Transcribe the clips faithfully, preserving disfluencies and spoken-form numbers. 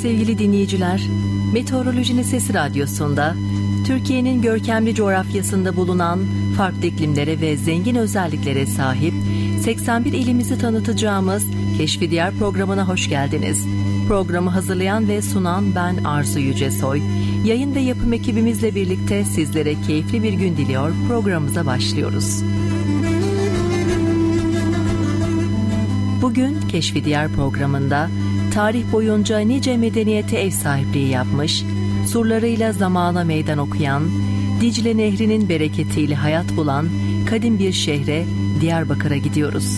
Sevgili dinleyiciler, Meteorolojinin Sesi Radyosu'nda Türkiye'nin görkemli coğrafyasında bulunan farklı iklimlere ve zengin özelliklere sahip seksen bir ilimizi tanıtacağımız Keşfi Diyar programına hoş geldiniz. Programı hazırlayan ve sunan ben Arzu Yücesoy. Yayın ve yapım ekibimizle birlikte sizlere keyifli bir gün diliyor, programımıza başlıyoruz. Bugün Keşfi Diyar programında tarih boyunca nice medeniyete ev sahipliği yapmış, surlarıyla zamana meydan okuyan, Dicle Nehri'nin bereketiyle hayat bulan kadim bir şehre, Diyarbakır'a gidiyoruz.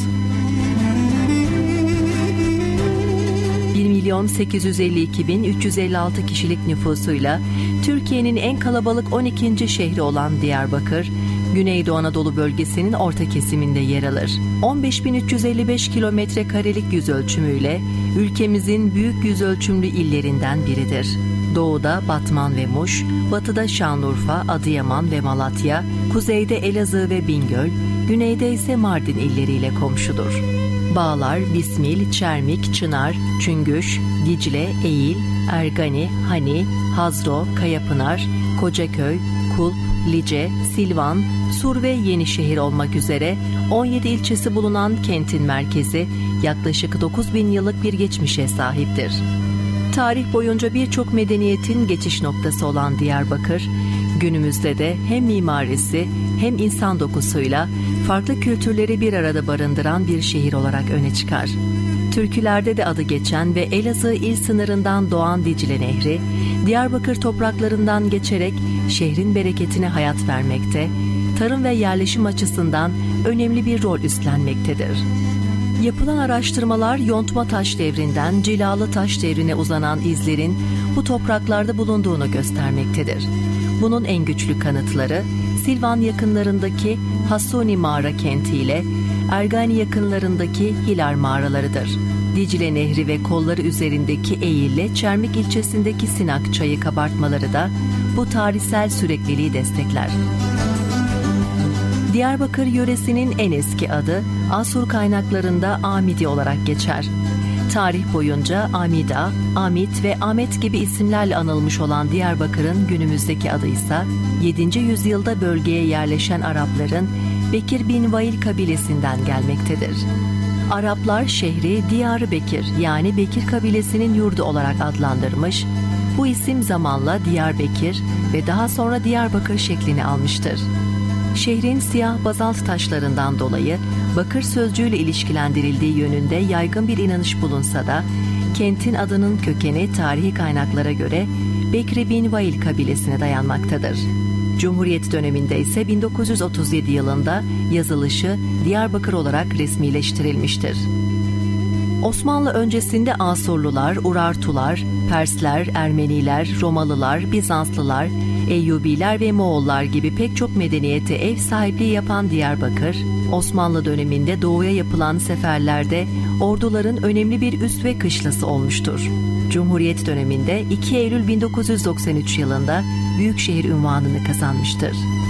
bir milyon sekiz yüz elli iki bin üç yüz elli altı kişilik nüfusuyla Türkiye'nin en kalabalık on ikinci şehri olan Diyarbakır, Güneydoğu Anadolu bölgesinin orta kesiminde yer alır. on beş bin üç yüz elli beş kilometre karelik yüzölçümüyle ülkemizin büyük yüzölçümlü illerinden biridir. Doğuda Batman ve Muş, batıda Şanlıurfa, Adıyaman ve Malatya, kuzeyde Elazığ ve Bingöl, güneyde ise Mardin illeriyle komşudur. Bağlar, Bismil, Çermik, Çınar, Çüngüş, Dicle, Eğil, Ergani, Hani, Hazro, Kayapınar, Kocaköy, Kulp, Lice, Silvan, Sur ve Yenişehir olmak üzere on yedi ilçesi bulunan kentin merkezi yaklaşık dokuz bin yıllık bir geçmişe sahiptir. Tarih boyunca birçok medeniyetin geçiş noktası olan Diyarbakır, günümüzde de hem mimarisi hem insan dokusuyla farklı kültürleri bir arada barındıran bir şehir olarak öne çıkar. Türkülerde de adı geçen ve Elazığ il sınırından doğan Dicle Nehri, Diyarbakır topraklarından geçerek şehrin bereketine hayat vermekte, tarım ve yerleşim açısından önemli bir rol üstlenmektedir. Yapılan araştırmalar yontma taş devrinden cilalı taş devrine uzanan izlerin bu topraklarda bulunduğunu göstermektedir. Bunun en güçlü kanıtları Silvan yakınlarındaki Hassuni Mağara kenti ile Ergani yakınlarındaki Hilar mağaralarıdır. Dicle Nehri ve kolları üzerindeki Eğil'le Çermik ilçesindeki Sinak çayı kabartmaları da bu tarihsel sürekliliği destekler. Diyarbakır yöresinin en eski adı Asur kaynaklarında Amidi olarak geçer. Tarih boyunca Amida, Amit ve Ahmet gibi isimlerle anılmış olan Diyarbakır'ın günümüzdeki adı ise yedinci yüzyılda bölgeye yerleşen Arapların Bekir bin Vail kabilesinden gelmektedir. Araplar şehri Diyar-ı Bekir yani Bekir kabilesinin yurdu olarak adlandırmış, bu isim zamanla Diyarbekir ve daha sonra Diyarbakır şeklini almıştır. Şehrin siyah bazalt taşlarından dolayı bakır sözcüğüyle ilişkilendirildiği yönünde yaygın bir inanış bulunsa da kentin adının kökeni tarihi kaynaklara göre Bekri bin Vail kabilesine dayanmaktadır. Cumhuriyet döneminde ise bin dokuz yüz otuz yedi yılında yazılışı Diyarbakır olarak resmileştirilmiştir. Osmanlı öncesinde Asurlular, Urartular, Persler, Ermeniler, Romalılar, Bizanslılar, Eyyubiler ve Moğollar gibi pek çok medeniyete ev sahipliği yapan Diyarbakır, Osmanlı döneminde doğuya yapılan seferlerde orduların önemli bir üs ve kışlası olmuştur. Cumhuriyet döneminde iki Eylül bin dokuz yüz doksan üç yılında Büyükşehir unvanını kazanmıştır.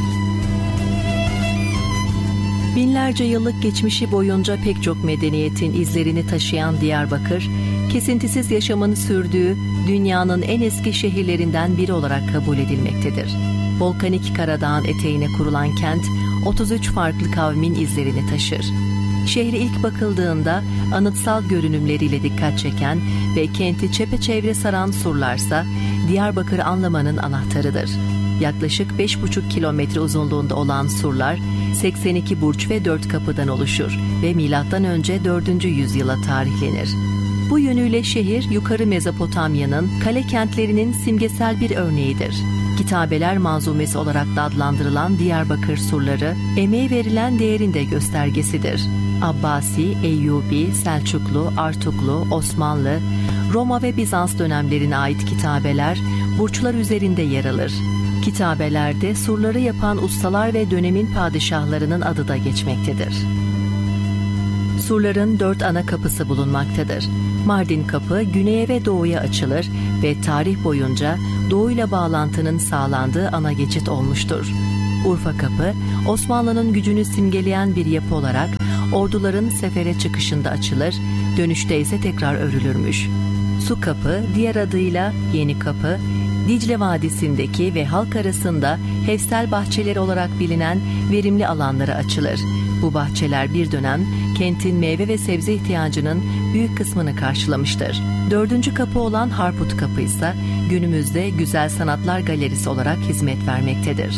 Binlerce yıllık geçmişi boyunca pek çok medeniyetin izlerini taşıyan Diyarbakır, kesintisiz yaşamını sürdüğü dünyanın en eski şehirlerinden biri olarak kabul edilmektedir. Volkanik Karadağ'ın eteğine kurulan kent, otuz üç farklı kavmin izlerini taşır. Şehre ilk bakıldığında anıtsal görünümleriyle dikkat çeken ve kenti çepeçevre saran surlarsa Diyarbakır'ı anlamanın anahtarıdır. Yaklaşık beş buçuk kilometre uzunluğunda olan surlar seksen iki burç ve dört kapıdan oluşur ve milattan önce dördüncü yüzyıla tarihlenir. Bu yönüyle şehir Yukarı Mezopotamya'nın kale kentlerinin simgesel bir örneğidir. Kitabeler manzumesi olarak da adlandırılan Diyarbakır surları emeğe verilen değerin de göstergesidir. Abbasi, Eyyubi, Selçuklu, Artuklu, Osmanlı, Roma ve Bizans dönemlerine ait kitabeler burçlar üzerinde yer alır. Kitabelerde surları yapan ustalar ve dönemin padişahlarının adı da geçmektedir. Surların dört ana kapısı bulunmaktadır. Mardin Kapı güneye ve doğuya açılır ve tarih boyunca doğuyla bağlantının sağlandığı ana geçit olmuştur. Urfa Kapı, Osmanlı'nın gücünü simgeleyen bir yapı olarak orduların sefere çıkışında açılır, dönüşte ise tekrar örülürmüş. Su Kapı, diğer adıyla Yeni Kapı, Dicle Vadisi'ndeki ve halk arasında Hefsel bahçeleri olarak bilinen verimli alanlara açılır. Bu bahçeler bir dönem kentin meyve ve sebze ihtiyacının büyük kısmını karşılamıştır. Dördüncü kapı olan Harput Kapı ise günümüzde Güzel Sanatlar Galerisi olarak hizmet vermektedir.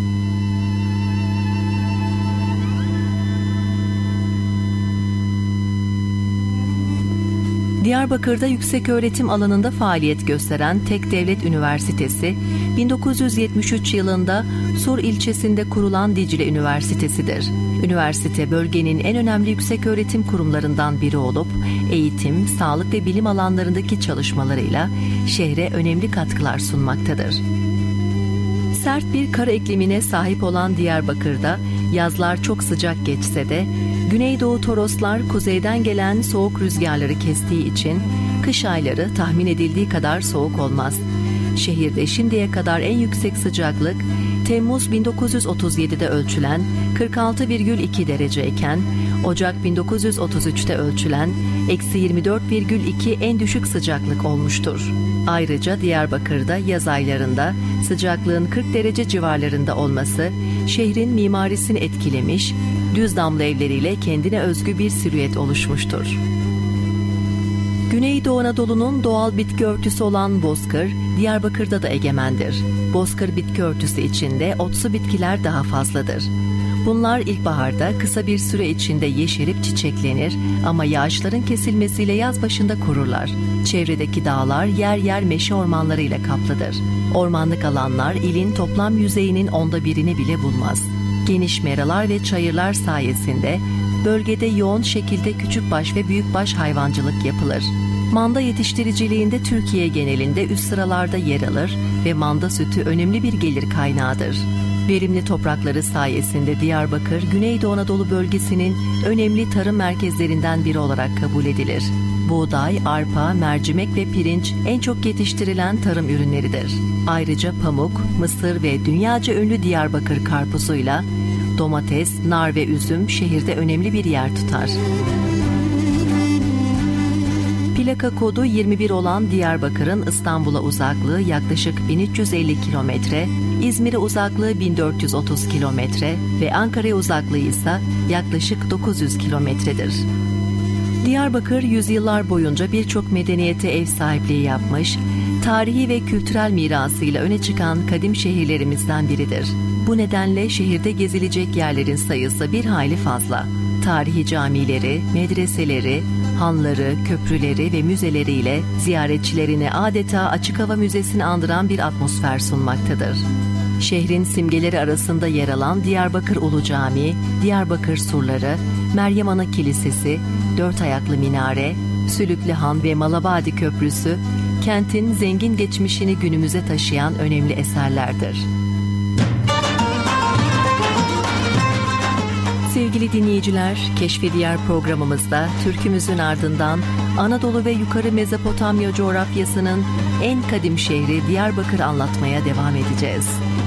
Diyarbakır'da yükseköğretim alanında faaliyet gösteren tek devlet üniversitesi, bin dokuz yüz yetmiş üç yılında Sur ilçesinde kurulan Dicle Üniversitesi'dir. Üniversite, bölgenin en önemli yükseköğretim kurumlarından biri olup, eğitim, sağlık ve bilim alanlarındaki çalışmalarıyla şehre önemli katkılar sunmaktadır. Sert bir kara iklimine sahip olan Diyarbakır'da yazlar çok sıcak geçse de, Güneydoğu Toroslar kuzeyden gelen soğuk rüzgarları kestiği için kış ayları tahmin edildiği kadar soğuk olmaz. Şehirde şimdiye kadar en yüksek sıcaklık Temmuz bin dokuz yüz otuz yedide ölçülen kırk altı virgül iki derece iken Ocak bin dokuz yüz otuz üçte ölçülen eksi yirmi dört virgül iki en düşük sıcaklık olmuştur. Ayrıca Diyarbakır'da yaz aylarında sıcaklığın kırk derece civarlarında olması şehrin mimarisini etkilemiş, düz damlı evleriyle kendine özgü bir silüet oluşmuştur. Güneydoğu Anadolu'nun doğal bitki örtüsü olan bozkır, Diyarbakır'da da egemendir. Bozkır bitki örtüsü içinde otsu bitkiler daha fazladır. Bunlar ilkbaharda kısa bir süre içinde yeşerip çiçeklenir ama yağışların kesilmesiyle yaz başında kururlar. Çevredeki dağlar yer yer meşe ormanlarıyla kaplıdır. Ormanlık alanlar ilin toplam yüzeyinin onda birini bile bulmaz. Geniş meralar ve çayırlar sayesinde bölgede yoğun şekilde küçükbaş ve büyükbaş hayvancılık yapılır. Manda yetiştiriciliğinde Türkiye genelinde üst sıralarda yer alır ve manda sütü önemli bir gelir kaynağıdır. Verimli toprakları sayesinde Diyarbakır, Güneydoğu Anadolu bölgesinin önemli tarım merkezlerinden biri olarak kabul edilir. Buğday, arpa, mercimek ve pirinç en çok yetiştirilen tarım ürünleridir. Ayrıca pamuk, mısır ve dünyaca ünlü Diyarbakır karpuzuyla domates, nar ve üzüm şehirde önemli bir yer tutar. Plaka kodu yirmi bir olan Diyarbakır'ın İstanbul'a uzaklığı yaklaşık bin üç yüz elli kilometre, İzmir'e uzaklığı bin dört yüz otuz kilometre ve Ankara'ya uzaklığı ise yaklaşık dokuz yüz kilometredir. Diyarbakır yüzyıllar boyunca birçok medeniyete ev sahipliği yapmış, tarihi ve kültürel mirasıyla öne çıkan kadim şehirlerimizden biridir. Bu nedenle şehirde gezilecek yerlerin sayısı bir hayli fazla. Tarihi camileri, medreseleri, hanları, köprüleri ve müzeleriyle ziyaretçilerine adeta açık hava müzesini andıran bir atmosfer sunmaktadır. Şehrin simgeleri arasında yer alan Diyarbakır Ulu Camii, Diyarbakır Surları, Meryem Ana Kilisesi, Dört Ayaklı Minare, Sülüklü Han ve Malabadi Köprüsü, kentin zengin geçmişini günümüze taşıyan önemli eserlerdir. Sevgili dinleyiciler, Keşfi Diyar programımızda türkümüzün ardından Anadolu ve Yukarı Mezopotamya coğrafyasının en kadim şehri Diyarbakır anlatmaya devam edeceğiz.